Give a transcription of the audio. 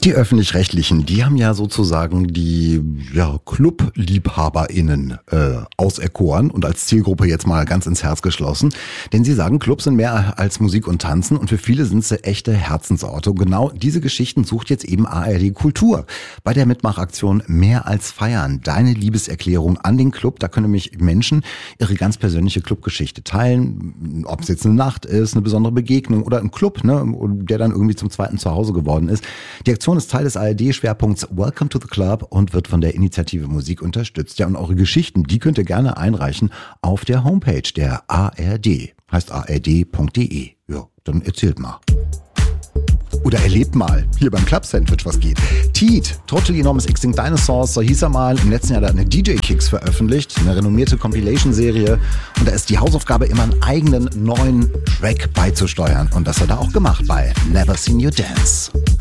Die Öffentlich-Rechtlichen, die haben ja sozusagen die Club-LiebhaberInnen auserkoren und als Zielgruppe jetzt mal ganz ins Herz geschlossen. Denn sie sagen, Clubs sind mehr als Musik und Tanzen und für viele sind sie echte Herzensorte. Und genau diese Geschichten sucht jetzt eben ARD Kultur. Bei der Mitmachaktion Mehr als Feiern, deine Liebeserklärung an den Club. Da können nämlich Menschen ihre ganz persönliche Clubgeschichte teilen. Ob es jetzt eine Nacht ist, eine besondere Begegnung oder ein Club, ne, der dann irgendwie zum zweiten Zuhause geworden ist. Die Aktion ist Teil des ARD-Schwerpunkts Welcome to the Club und wird von der Initiative Musik unterstützt. Ja, und eure Geschichten, die könnt ihr gerne einreichen auf der Homepage der ARD. Heißt ard.de. Ja, dann erzählt mal. Oder erlebt mal, hier beim Club Sandwich, was geht. Teat, Totally Enormous Extinct Dinosaurs, so hieß er mal. Im letzten Jahr hat er eine DJ-Kicks veröffentlicht, eine renommierte Compilation-Serie. Und da ist die Hausaufgabe, immer einen eigenen neuen Track beizusteuern. Und das hat er auch gemacht bei Never Seen You Dance.